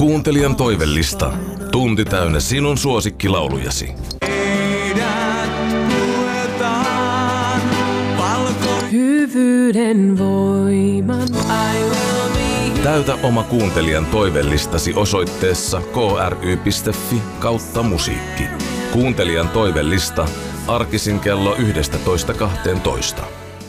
Kuuntelijan toivellista. Tunti täynnä sinun suosikkilaulujasi. Hyvyyden voiman. Täytä oma kuuntelijan toivellistasi osoitteessa kry.fi/musiikki. Kuuntelijan toivellista arkisin kello 11.12.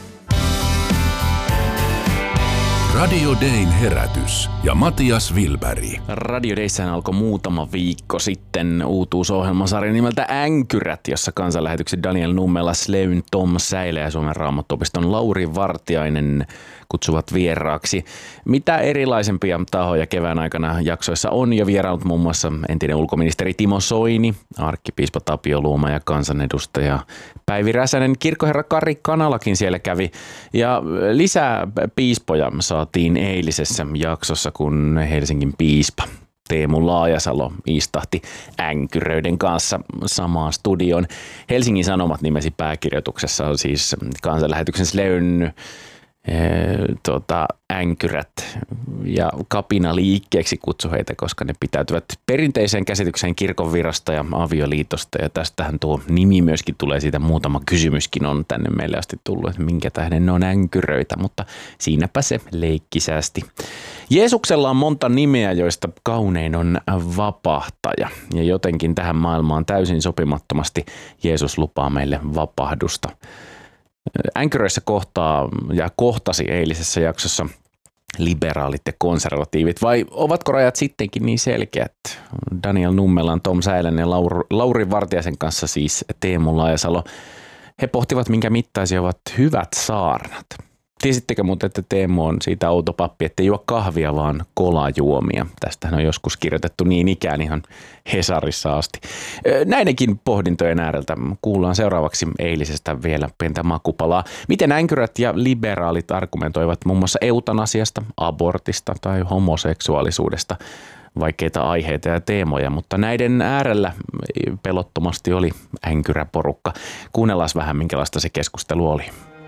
Radio Dayn herätys ja Matias Wilberg. Radio Dayssähän alkoi muutama viikko sitten uutuusohjelmasarja nimeltä Änkyrät, jossa kansanlähetyksen Daniel Nummela, Sleyn Tom Säilä ja Suomen Raamattuopiston Lauri Vartiainen kutsuvat vieraaksi. Mitä erilaisempia tahoja kevään aikana jaksoissa on jo vieraillut, muun muassa entinen ulkoministeri Timo Soini, arkkipiispa Tapio Luoma ja kansanedustaja Päivi Räsänen. Kirkkoherra Kari Kanalakin siellä kävi ja lisää piispoja saatiin eilisessä jaksossa, kun Helsingin piispa Teemu Laajasalo istahti änkyröiden kanssa samaan studioon. Helsingin Sanomat nimesi pääkirjoituksessa on siis kansanlähetyksen Sleyn änkyrät ja kapina liikkeeksi kutsu heitä, koska ne pitäytyvät perinteiseen käsitykseen kirkonvirasta ja avioliitosta, ja tästähän tuo nimi myöskin tulee, siitä muutama kysymyskin on tänne meille asti tullut, että minkä tähden ne on änkyröitä, mutta siinäpä se leikkisästi. Jeesuksella on monta nimeä, joista kaunein on vapahtaja, ja jotenkin tähän maailmaan täysin sopimattomasti Jeesus lupaa meille vapahdusta. Änkyröissä kohtasi eilisessä jaksossa liberaalit ja konservatiivit, vai ovatko rajat sittenkin niin selkeät? Daniel Nummelan, Tom Säilän ja Lauri Vartiaisen kanssa siis Teemu Laajasalo. He pohtivat, minkä mittaisia ovat hyvät saarnat. Tiesittekö muuten, että Teemu on siitä outo pappi, ettei juo kahvia, vaan kolajuomia. Tästähän on joskus kirjoitettu niin ikään ihan Hesarissa asti. Näidenkin pohdintojen ääreltä kuullaan seuraavaksi eilisestä vielä pientä makupalaa. Miten änkyrät ja liberaalit argumentoivat muun muassa eutanasiasta, abortista tai homoseksuaalisuudesta. Vaikeita aiheita ja teemoja, mutta näiden äärellä pelottomasti oli änkyräporukka. Kuunnellaan vähän, minkälaista se keskustelu oli.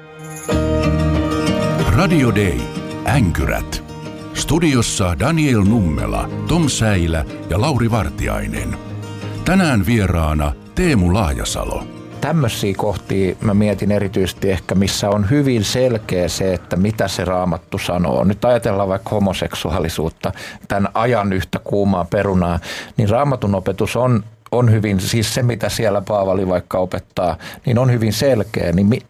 Radio Day. Änkyrät. Studiossa Daniel Nummela, Tom Säilä ja Lauri Vartiainen. Tänään vieraana Teemu Laajasalo. Tämmöisiä kohtia mä mietin erityisesti ehkä, missä on hyvin selkeä se, että mitä se Raamattu sanoo. Nyt ajatellaan vaikka homoseksuaalisuutta, tämän ajan yhtä kuumaa perunaa, niin Raamatun opetus on hyvin, siis se mitä siellä Paavali vaikka opettaa, niin on hyvin selkeä.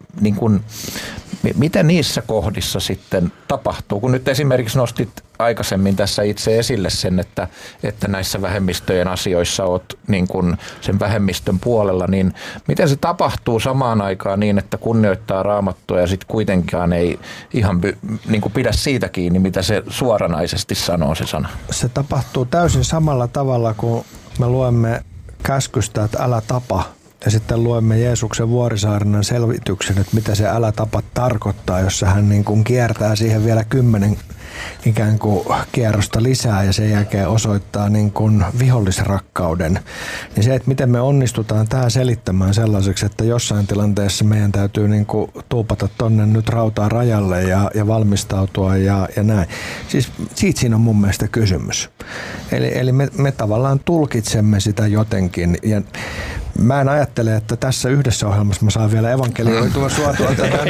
Miten niissä kohdissa sitten tapahtuu? Kun nyt esimerkiksi nostit aikaisemmin tässä itse esille sen, että näissä vähemmistöjen asioissa olet niin kuin sen vähemmistön puolella, niin miten se tapahtuu samaan aikaan niin, että kunnioittaa Raamattua ja sitten kuitenkaan ei ihan niin kuin pidä siitä kiinni, mitä se suoranaisesti sanoo se sana? Se tapahtuu täysin samalla tavalla, kun me luemme käskystä, että älä tapa. Ja sitten luemme Jeesuksen Vuorisaarnan selvityksen, että mitä se älä tapa tarkoittaa, jossa hän niin kuin kiertää siihen vielä 10 ikään kuin kierrosta lisää ja sen jälkeen osoittaa niin kuin vihollisrakkauden. Niin se, että miten me onnistutaan tähän selittämään sellaiseksi, että jossain tilanteessa meidän täytyy niin kuin tuupata tonne nyt rautaa rajalle ja valmistautua ja näin. Siis siitä siinä on mun mielestä kysymys. Eli me tavallaan tulkitsemme sitä jotenkin ja mä en ajattele, että tässä yhdessä ohjelmassa mä saan vielä evankelioitua suotua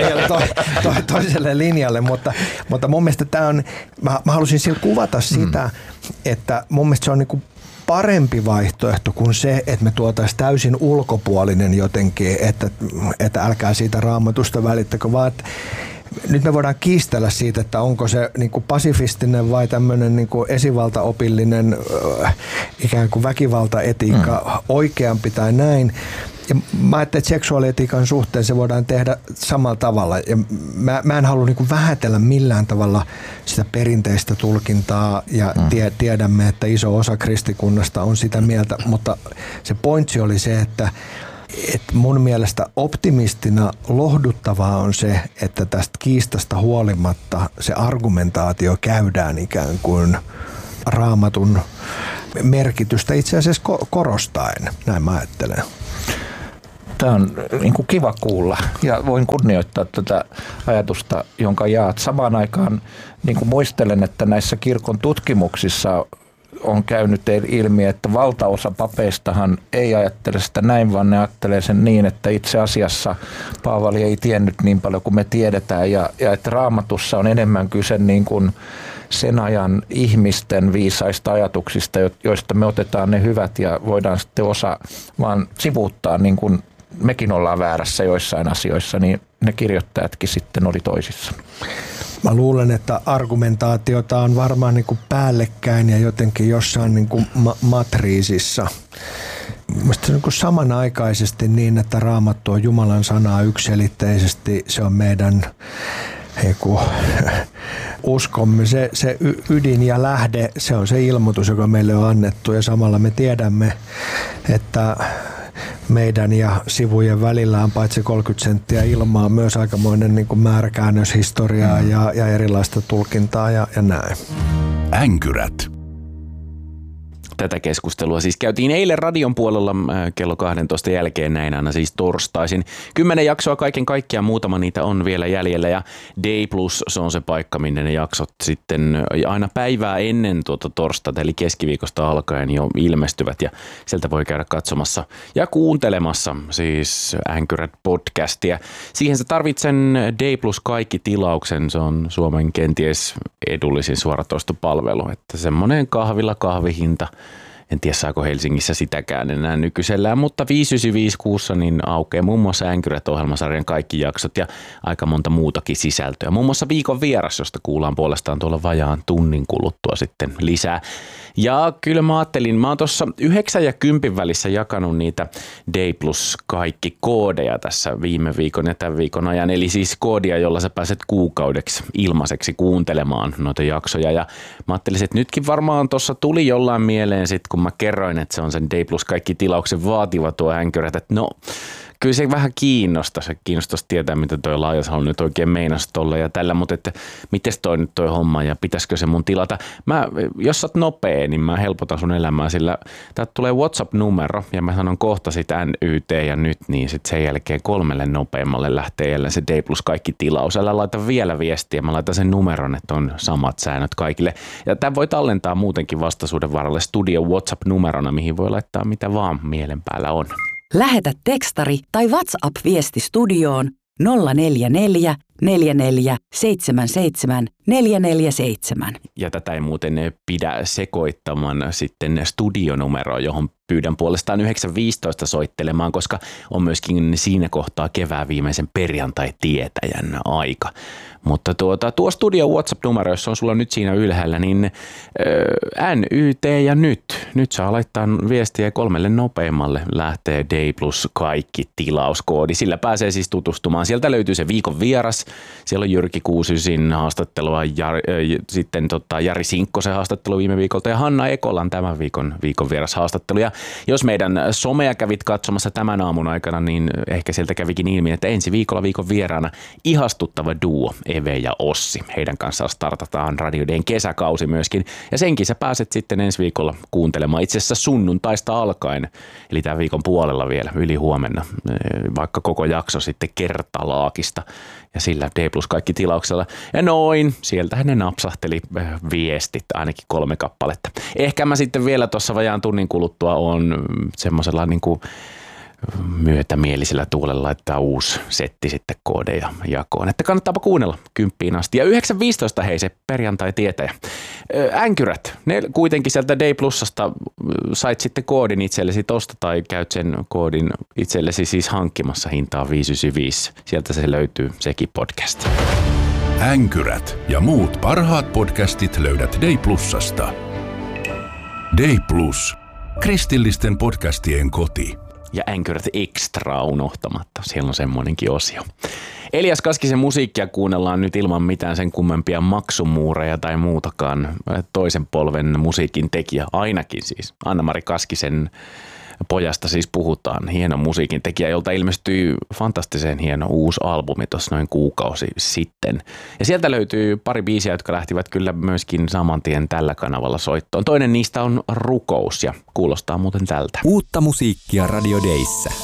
toiselle linjalle, mutta mun mielestä tämä on, mä halusin sillä kuvata sitä, että mun mielestä se on niinku parempi vaihtoehto kuin se, että me tuotaisiin täysin ulkopuolinen jotenkin, että älkää siitä Raamatusta välittäkö, vaan että nyt me voidaan kiistellä siitä, että onko se niin kuin pasifistinen vai tämmöinen niin kuin esivaltaopillinen ikään kuin väkivaltaetiikka oikeampi tai näin. Ja mä ajattelin, että seksuaalietiikan suhteen se voidaan tehdä samalla tavalla. Ja mä en halua niin kuin vähätellä millään tavalla sitä perinteistä tulkintaa ja tiedämme, että iso osa kristikunnasta on sitä mieltä, mutta se pointsi oli se, että mun mielestä optimistina lohduttavaa on se, että tästä kiistasta huolimatta se argumentaatio käydään ikään kuin Raamatun merkitystä itse asiassa korostaen, näin mä ajattelen. Tämä on niin kuin kiva kuulla ja voin kunnioittaa tätä ajatusta, jonka jaat. Samaan aikaan niin kuin muistelen, että näissä kirkon tutkimuksissa on käynyt ilmi, että valtaosa papeistahan ei ajattele sitä näin, vaan ne ajattelee sen niin, että itse asiassa Paavali ei tiennyt niin paljon kuin me tiedetään ja että Raamatussa on enemmän kyse niin kuin sen ajan ihmisten viisaista ajatuksista, joista me otetaan ne hyvät ja voidaan sitten osa vaan sivuuttaa, niin kuin mekin ollaan väärässä joissain asioissa, niin ne kirjoittajatkin sitten oli toisissa. Mä luulen, että argumentaatiota on varmaan niin kuin päällekkäin ja jotenkin jossain niin kuin matriisissa. Mielestäni se on niin kuin samanaikaisesti niin, että Raamattu on Jumalan sanaa yksiselitteisesti. Se on meidän uskomme, se ydin ja lähde, se on se ilmoitus, joka meille on annettu ja samalla me tiedämme, että meidän ja sivujen välillä on paitsi 30 senttiä ilmaa myös aikamoinen niin kuin määräkäännöshistoriaa ja erilaista tulkintaa ja näin. Änkyrät. Tätä keskustelua siis käytiin eilen radion puolella kello 12 jälkeen näin aina siis torstaisin. 10 jaksoa kaiken kaikkiaan, muutama niitä on vielä jäljellä ja Day Plus, se on se paikka, minne ne jaksot sitten aina päivää ennen tuota torstaita eli keskiviikosta alkaen jo ilmestyvät ja sieltä voi käydä katsomassa ja kuuntelemassa siis Änkyrät podcastia. Siihen sä tarvitsen Day Plus kaikki tilauksen, se on Suomen kenties edullisin suoratoistopalvelu, että semmoinen kahvihinta. En tiedä, saako Helsingissä sitäkään enää nykyisellään, mutta 595 kuussa niin aukeaa muun muassa Änkyrät-ohjelmasarjan kaikki jaksot ja aika monta muutakin sisältöä. Muun muassa Viikon vieras, josta kuullaan puolestaan tuolla vajaan tunnin kuluttua sitten lisää. Ja kyllä mä ajattelin, mä oon tuossa 9 ja 10 välissä jakanut niitä Day Plus kaikki koodeja tässä viime viikon ja tämän viikon ajan. Eli siis koodia, jolla sä pääset kuukaudeksi ilmaiseksi kuuntelemaan noita jaksoja. Ja mä ajattelin, että nytkin varmaan tuossa tuli jollain mieleen sitten, kun mä kerroin, että se on sen Day Plus kaikki tilauksen vaativa tuo Änkyrät, että no kyllä se vähän kiinnostaisi tietää, mitä toi Laajasalo nyt oikein meinasi tolle ja tällä, mutta että mites toi nyt toi homma ja pitäisikö se mun tilata. Jos sä oot nopea, niin mä helpotan sun elämää, sillä täältä tulee WhatsApp-numero ja mä sanon kohta sit NYT ja nyt, niin sit sen jälkeen 3 nopeammalle lähtee jälleen se Day Plus kaikki tilaus. Älä laita vielä viestiä, mä laitan sen numeron, että on samat säännöt kaikille. Ja tämän voi tallentaa muutenkin vastaisuuden varalle Studio WhatsApp-numerona, mihin voi laittaa mitä vaan mielen päällä on. Lähetä tekstari tai WhatsApp-viesti studioon 044 44 77 447. Ja tätä ei muuten pidä sekoittamaan sitten studionumeroa, johon pyydän puolestaan 9.15 soittelemaan, koska on myöskin siinä kohtaa kevään viimeisen perjantai-tietäjän aika. Mutta tuo studio WhatsApp-numero, jos on sulla nyt siinä ylhäällä, niin NYT ja nyt saa laittaa viestiä 3 nopeammalle lähtee Day Plus kaikki tilauskoodi. Sillä pääsee siis tutustumaan. Sieltä löytyy se viikon vieras. Siellä on Jyrki Kuusysin haastattelua, sitten Jari Sinkkosen haastattelu viime viikolta ja Hanna Ekolan tämän viikon vieras haastattelu. Ja jos meidän somea kävit katsomassa tämän aamun aikana, niin ehkä sieltä kävikin ilmi, että ensi viikolla viikon vieraana ihastuttava duo Eve ja Ossi. Heidän kanssaan startataan Radio Dayn kesäkausi myöskin. Ja senkin sä pääset sitten ensi viikolla kuuntelemaan itse asiassa sunnuntaista alkaen, eli tämän viikon puolella vielä yli huomenna, vaikka koko jakso sitten kertalaakista. Ja sillä D plus kaikki tilauksella. Ja noin, sieltähän ne napsahteli viestit, ainakin 3 kappaletta. Ehkä mä sitten vielä tuossa vajaan tunnin kuluttua on semmoisella niin kuin myötämielisellä tuulella laittaa uusi setti sitten koodeja jakoon. Että kannattaapa kuunnella 10 asti. Ja 9.15 hei se perjantai-tietäjä. Änkyrät, ne kuitenkin sieltä Day Plusasta sait sitten koodin itsellesi tosta tai käyt sen koodin itsellesi siis hankkimassa hintaa 595. Sieltä se löytyy sekin podcast. Änkyrät ja muut parhaat podcastit löydät Day Plusasta. Day Plus. Kristillisten podcastien koti. Ja Änkyrät Extra unohtamatta. Siellä on semmoinenkin osio. Elias Kaskisen musiikkia kuunnellaan nyt ilman mitään sen kummempia maksumuureja tai muutakaan. Toisen polven musiikin tekijä, ainakin siis. Anna-Mari Kaskisen pojasta siis puhutaan. Hieno musiikin tekijä, jolta ilmestyi fantastisen hieno uusi albumi tuossa noin kuukausi sitten. Ja sieltä löytyy pari biisiä, jotka lähtivät kyllä myöskin saman tien tällä kanavalla soittoon. Toinen niistä on Rukous ja kuulostaa muuten tältä. Uutta musiikkia Radio Dayssä.